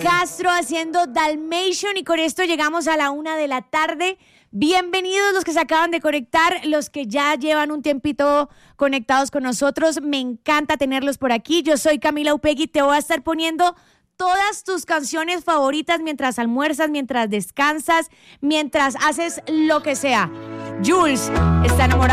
Castro haciendo Dalmatian y con esto llegamos a la 1 de la tarde. Bienvenidos los que se acaban de conectar, los que ya llevan un tiempito conectados con nosotros. Me encanta tenerlos por aquí. Yo soy Camila Upegui, te voy a estar poniendo todas tus canciones favoritas mientras almuerzas, mientras descansas, mientras haces lo que sea. Jules está enamorado.